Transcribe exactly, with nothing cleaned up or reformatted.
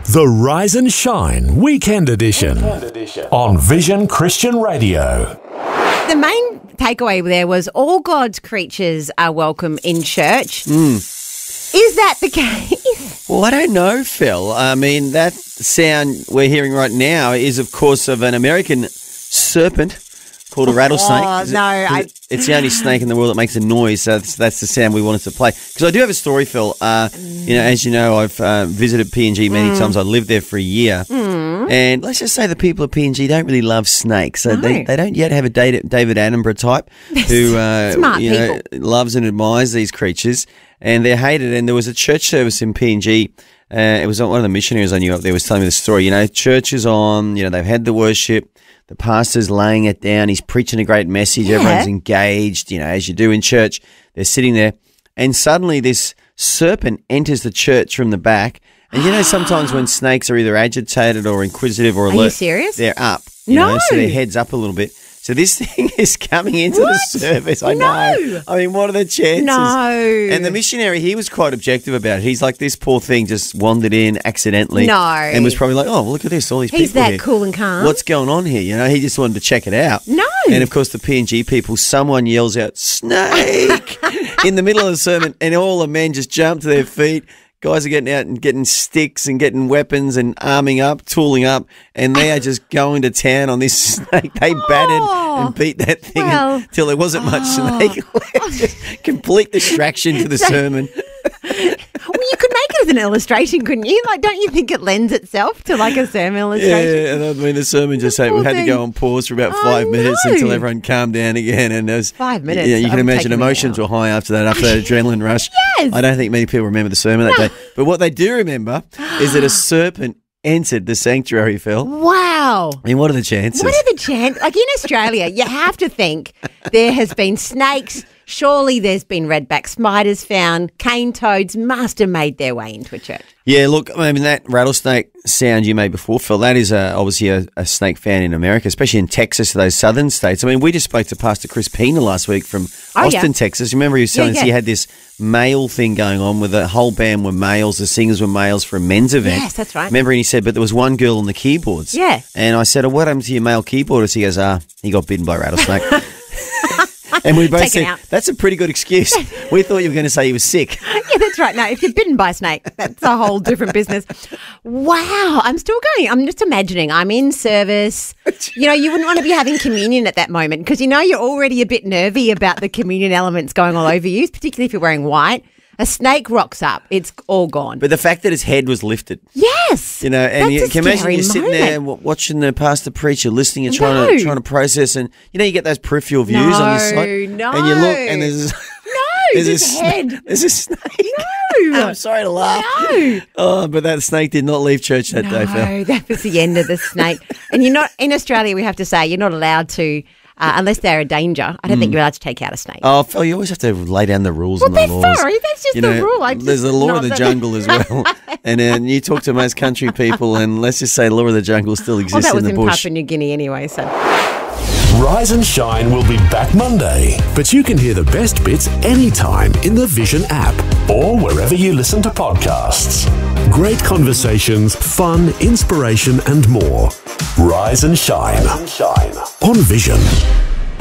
The Rise and Shine Weekend Edition, Weekend Edition. On Vision Christian Radio. The main takeaway there was all God's creatures are welcome in church. Mm. Is that the case? Well, I don't know, Phil. I mean, that sound we're hearing right now is, of course, of an American serpent called a rattlesnake. Oh, no. I... It's the only snake in the world that makes a noise, so that's, that's the sound we wanted to play. Because I do have a story, Phil. Uh, you know, as you know, I've uh, visited P N G many mm. times. I lived there for a year. Mm. And let's just say the people at P N G don't really love snakes. So no. they, they don't yet have a David Attenborough type who uh, Smart you know, loves and admires these creatures. And they're hated. And there was a church service in P N G. Uh, it was one of the missionaries I knew up there was telling me the story. You know, church is on, you know, they've had the worship. The pastor's laying it down. He's preaching a great message. Yeah. Everyone's engaged, you know, as you do in church. They're sitting there. And suddenly this serpent enters the church from the back. And you know, sometimes when snakes are either agitated or inquisitive or alert, are you serious? they're up. You no. know, so their head's up a little bit. So this thing is coming into what? the service. I no. know. I mean, what are the chances? No. And the missionary, he was quite objective about it. He's like, this poor thing just wandered in accidentally. No. And was probably like, oh, well, look at this, all these He's people that here. cool and calm. What's going on here? You know, he just wanted to check it out. No. And of course, the P N G people, someone yells out, snake, in the middle of the sermon, and all the men just jump to their feet. Guys are getting out and getting sticks and getting weapons and arming up, tooling up, and they are just going to town on this snake. They battered oh, and beat that thing well, until there wasn't much oh. snake left. Complete distraction to the So- sermon. Well, you could make it as an illustration, couldn't you? Like, don't you think it lends itself to like a sermon illustration? Yeah, and I mean, the sermon just had, we had to go on pause for about Oh, five minutes no. until everyone calmed down again. And there was Five minutes? Yeah, you I can would imagine take a minute emotions out. were high after that, after that adrenaline rush. Yes. I don't think many people remember the sermon that No. day. But what they do remember is that a serpent entered the sanctuary, Phil. Wow. I mean, what are the chances? What are the chances? Like in Australia, you have to think there has been snakes. Surely there's been redback spiders found. Cane toads must have made their way into a church. Yeah, look, I mean, that rattlesnake sound you made before, Phil, that is uh, obviously a, a snake fan in America, especially in Texas, those southern states. I mean, we just spoke to Pastor Chris Pena last week from Oh, Austin, yeah. Texas. Remember he was telling Yeah, us yeah. he had this male thing going on where the whole band were males, the singers were males for a men's event. Yes, that's right. Remember, and he said, but there was one girl on the keyboards. Yeah. And I said, oh, what happened to your male keyboardist? He goes, ah, he got bitten by a rattlesnake. And we both Taken said, out. that's a pretty good excuse. We thought you were going to say he was sick. Yeah, that's right. No, if you're bitten by a snake, that's a whole different business. Wow. I'm still going. I'm just imagining I'm in service. You know, you wouldn't want to be having communion at that moment because you know you're already a bit nervy about the communion elements going all over you, particularly if you're wearing white. A snake rocks up. It's all gone. But the fact that his head was lifted. Yes. You know, and that's you a can imagine scary you're sitting moment. there w- watching the pastor preach, you're listening, you're trying No. to trying to process, and you know you get those peripheral views on your side, No, and you look, and there's No, there's a his sna- head. there's a snake. No. I'm sorry to laugh. No. Oh, but that snake did not leave church that day, Phil. No, that was the end of the snake. And you're not in Australia. We have to say you're not allowed to, uh, unless they're a danger. I don't think you're allowed to take out a snake. Oh, Phil, you always have to lay down the rules well, and the that's laws. sorry. That's just You the know, rule. I just, there's the law not of the that- jungle as well, and then you talk to most country people, and let's just say law of the jungle still Well, exists that was in in the bush. Papua New Guinea anyway. So. Rise and Shine will be back Monday, but you can hear the best bits anytime in the Vision app or wherever you listen to podcasts. Great conversations, fun, inspiration, and more. Rise and Shine, Rise and Shine. On Vision.